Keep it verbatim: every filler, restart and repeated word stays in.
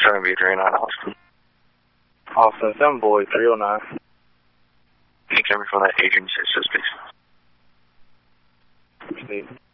seven B three oh nine, Austin. Austin, seven boy, three oh nine. Can you tell me from that agency assistance? Steve.